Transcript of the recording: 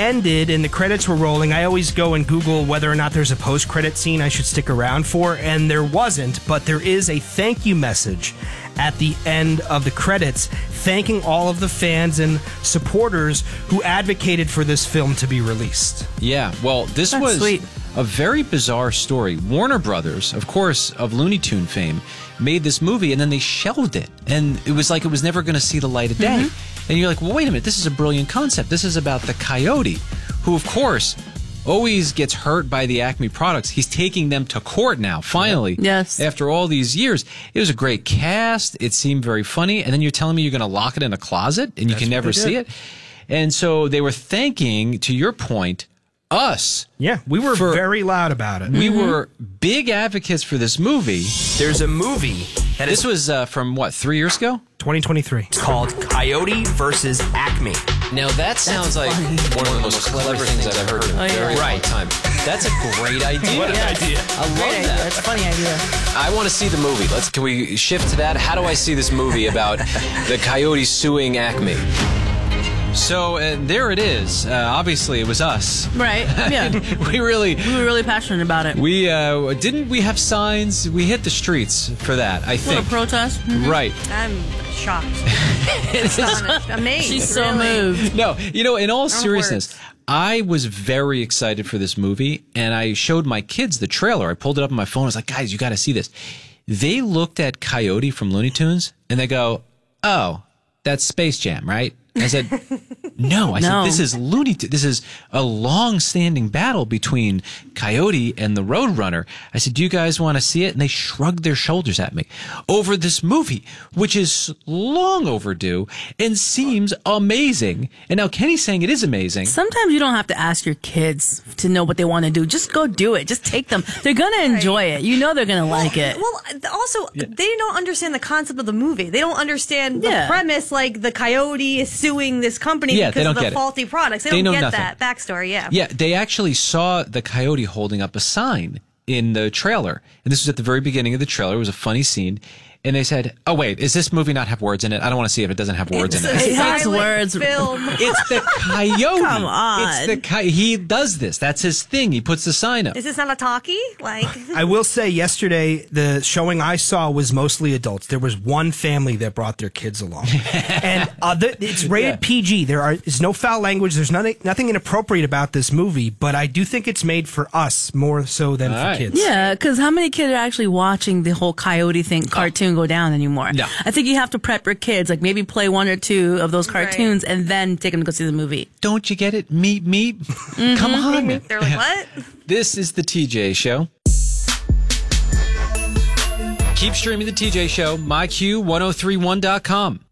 ended and the credits were rolling, I always go and Google whether or not there's a post-credit scene I should stick around for, and there wasn't, but there is a thank you message at the end of the credits thanking all of the fans and supporters who advocated for this film to be released. Yeah, well, this That's was sweet. a very bizarre story. Warner Brothers, of course, of Looney Tune fame, made this movie and then they shelved it. And it was like it was never going to see the light of day. And you're like, well, wait a minute, this is a brilliant concept. This is about the coyote, who, of course, always gets hurt by the Acme products. He's taking them to court now, finally. Yes. After all these years. It was a great cast. It seemed very funny. And then you're telling me you're going to lock it in a closet and you can never see it? And so they were thanking, to your point, us. Yeah, we were very loud about it. We were big advocates for this movie. There's a movie that This was from, 3 years ago? 2023. is called Coyote versus Acme. Now that sounds like one of the most clever things I've heard in a very long time. That's a great idea. What an idea. I love that. That's a funny idea. I want to see the movie. Can we shift to that? How do I see this movie about the coyote suing Acme? So there it is. Obviously, it was us. Right. Yeah. We were really passionate about it. We didn't we have signs? We hit the streets for that, I think. Little protest. Right. I'm shocked. Astonished. Amazed. She's so moved. No, in all seriousness, words. I was very excited for this movie, and I showed my kids the trailer. I pulled it up on my phone. I was like, guys, you got to see this. They looked at Coyote from Looney Tunes, and they go, oh, that's Space Jam, right? I said, no. I said, this is Looney Tunes. This is a long-standing battle between Coyote and the Roadrunner. I said, do you guys want to see it? And they shrugged their shoulders at me over this movie, which is long overdue and seems amazing. And now Kenny's saying it is amazing. Sometimes you don't have to ask your kids to know what they want to do. Just go do it. Just take them. They're going to enjoy it. You know they're going to like it. Well, also, they don't understand the concept of the movie. They don't understand the premise, like the coyote is suing this company because of the faulty products. They don't get nothing. that backstory, Yeah, they actually saw the coyote holding up a sign in the trailer. And this was at the very beginning of the trailer. It was a funny scene. And they said, oh, wait, does this movie not have words in it? I don't want to see if it doesn't have words in it. It has words. Film. It's the coyote. Come on. It's the he does this. That's his thing. He puts the sign up. Is this not a talkie? Like, I will say yesterday, the showing I saw was mostly adults. There was one family that brought their kids along. And it's rated PG. There is no foul language. There's nothing inappropriate about this movie, but I do think it's made for us more so than for kids. Yeah, because how many kids are actually watching the whole coyote thing cartoon go down anymore? No. I think you have to prep your kids, like maybe play one or two of those cartoons and then take them to go see the movie. Don't you get it? Meep, meep. Come on. they're like, what? This is the TJ Show. Keep streaming the TJ Show, myQ1031.com.